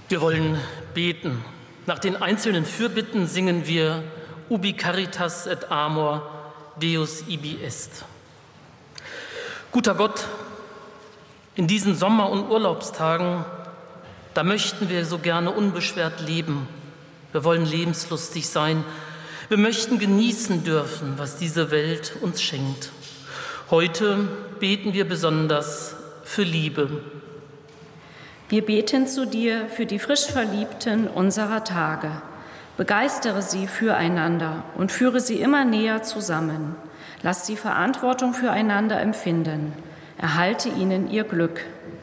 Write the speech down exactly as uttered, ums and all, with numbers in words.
Wir wollen beten. Nach den einzelnen Fürbitten singen wir Ubi caritas et amor Deus ibi est. Guter Gott, in diesen Sommer- und Urlaubstagen, da möchten wir so gerne unbeschwert leben. Wir wollen lebenslustig sein. Wir möchten genießen dürfen, was diese Welt uns schenkt. Heute beten wir besonders für Liebe. Wir beten zu dir für die frisch Verliebten unserer Tage. Begeistere sie füreinander und führe sie immer näher zusammen. Lass sie Verantwortung füreinander empfinden. Erhalte ihnen ihr Glück.